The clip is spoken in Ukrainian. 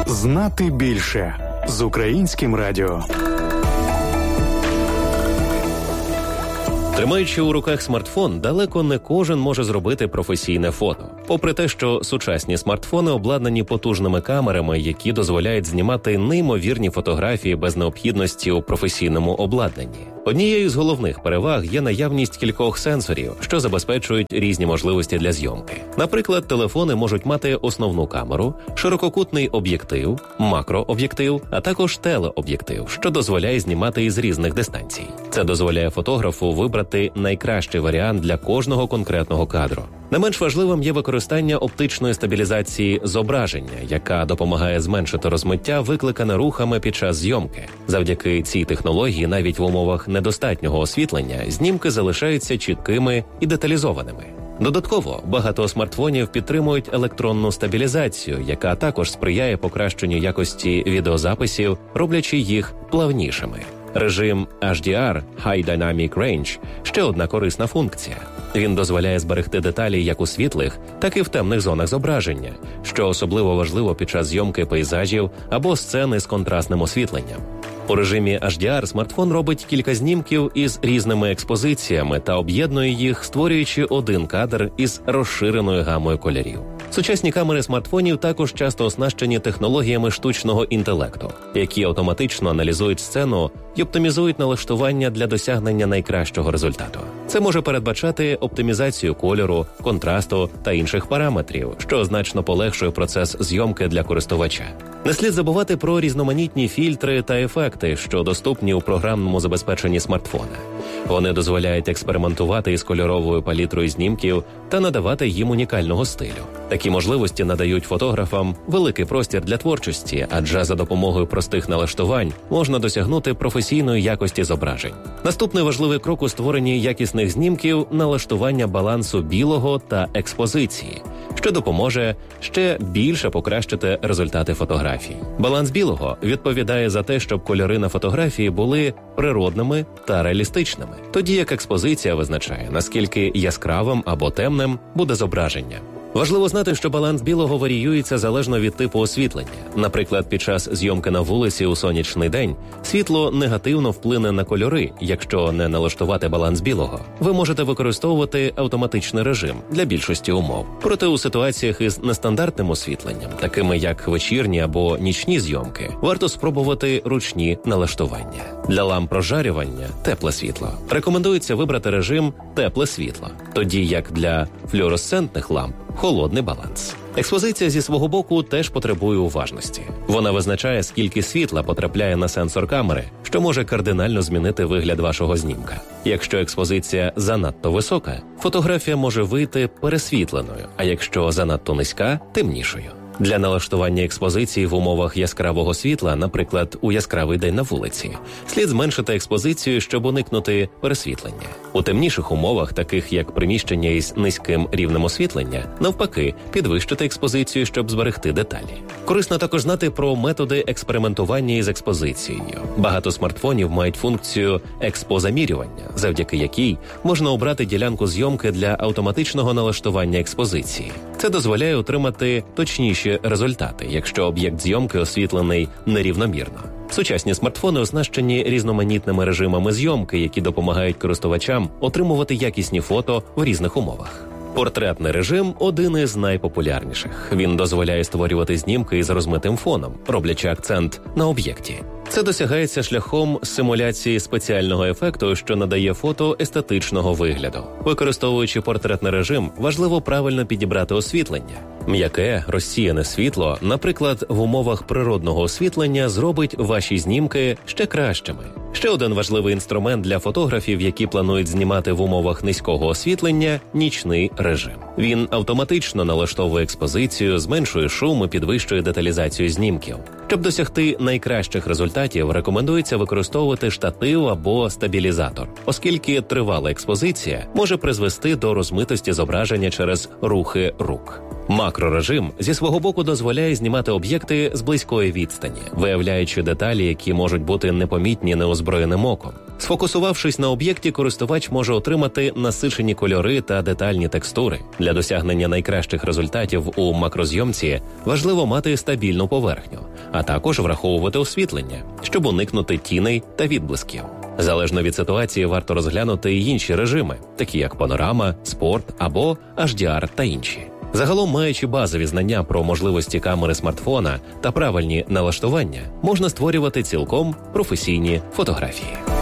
Знати більше з Українським радіо. Тримаючи у руках смартфон, далеко не кожен може зробити професійне фото. Попри те, що сучасні смартфони обладнані потужними камерами, які дозволяють знімати неймовірні фотографії без необхідності у професійному обладнанні. Однією з головних переваг є наявність кількох сенсорів, що забезпечують різні можливості для зйомки. Наприклад, телефони можуть мати основну камеру, ширококутний об'єктив, макрооб'єктив, а також телеоб'єктив, що дозволяє знімати із різних дистанцій. Це дозволяє фотографу вибрати найкращий варіант для кожного конкретного кадру. Не менш важливим є використання оптичної стабілізації зображення, яка допомагає зменшити розмиття, викликане рухами під час зйомки. Завдяки цій технології навіть в умовах недостатнього освітлення знімки залишаються чіткими і деталізованими. Додатково, багато смартфонів підтримують електронну стабілізацію, яка також сприяє покращенню якості відеозаписів, роблячи їх плавнішими. Режим HDR – High Dynamic Range – ще одна корисна функція. Він дозволяє зберегти деталі як у світлих, так і в темних зонах зображення, що особливо важливо під час зйомки пейзажів або сцени з контрастним освітленням. У режимі HDR смартфон робить кілька знімків із різними експозиціями та об'єднує їх, створюючи один кадр із розширеною гамою кольорів. Сучасні камери смартфонів також часто оснащені технологіями штучного інтелекту, які автоматично аналізують сцену і оптимізують налаштування для досягнення найкращого результату. Це може передбачати оптимізацію кольору, контрасту та інших параметрів, що значно полегшує процес зйомки для користувача. Не слід забувати про різноманітні фільтри та ефекти, що доступні у програмному забезпеченні смартфона. Вони дозволяють експериментувати із кольоровою палітрою знімків та надавати їм унікального стилю. Такі можливості надають фотографам великий простір для творчості, адже за допомогою простих налаштувань можна досягнути професійної якості зображень. Наступний важливий крок у створенні якісних знімків – налаштування балансу білого та експозиції, що допоможе ще більше покращити результати фотографій. Баланс білого відповідає за те, щоб кольори на фотографії були природними та реалістичними, тоді як експозиція визначає, наскільки яскравим або темним буде зображення. Важливо знати, що баланс білого варіюється залежно від типу освітлення. Наприклад, під час зйомки на вулиці у сонячний день світло негативно вплине на кольори, якщо не налаштувати баланс білого. Ви можете використовувати автоматичний режим для більшості умов. Проте у ситуаціях із нестандартним освітленням, такими як вечірні або нічні зйомки, варто спробувати ручні налаштування. Для ламп розжарювання – тепле світло. Рекомендується вибрати режим «тепле світло», тоді як для флюоресцентних ламп – холодний баланс. Експозиція зі свого боку теж потребує уважності. Вона визначає, скільки світла потрапляє на сенсор камери, що може кардинально змінити вигляд вашого знімка. Якщо експозиція занадто висока, фотографія може вийти пересвітленою, а якщо занадто низька – темнішою. Для налаштування експозиції в умовах яскравого світла, наприклад, у яскравий день на вулиці, слід зменшити експозицію, щоб уникнути пересвітлення. У темніших умовах, таких як приміщення із низьким рівнем освітлення, навпаки, підвищити експозицію, щоб зберегти деталі. Корисно також знати про методи експериментування із експозицією. Багато смартфонів мають функцію експозамірювання, завдяки якій можна обрати ділянку зйомки для автоматичного налаштування експозиції. Це дозволяє отримати точніші результати, якщо об'єкт зйомки освітлений нерівномірно. Сучасні смартфони оснащені різноманітними режимами зйомки, які допомагають користувачам отримувати якісні фото в різних умовах. Портретний режим – один із найпопулярніших. Він дозволяє створювати знімки із розмитим фоном, роблячи акцент на об'єкті. Це досягається шляхом симуляції спеціального ефекту, що надає фото естетичного вигляду. Використовуючи портретний режим, важливо правильно підібрати освітлення. М'яке, розсіяне світло, наприклад, в умовах природного освітлення, зробить ваші знімки ще кращими. Ще один важливий інструмент для фотографів, які планують знімати в умовах низького освітлення – нічний режим. Він автоматично налаштовує експозицію, зменшує шум і підвищує деталізацію знімків. Щоб досягти найкращих результатів, рекомендується використовувати штатив або стабілізатор, оскільки тривала експозиція може призвести до розмитості зображення через рухи рук. Макрорежим зі свого боку дозволяє знімати об'єкти з близької відстані, виявляючи деталі, які можуть бути непомітні неозброєним оком. Сфокусувавшись на об'єкті, користувач може отримати насичені кольори та детальні текстури. Для досягнення найкращих результатів у макрозйомці важливо мати стабільну поверхню, а також враховувати освітлення, щоб уникнути тіней та відблисків. Залежно від ситуації варто розглянути й інші режими, такі як панорама, спорт або HDR та інші. Загалом, маючи базові знання про можливості камери смартфона та правильні налаштування, можна створювати цілком професійні фотографії.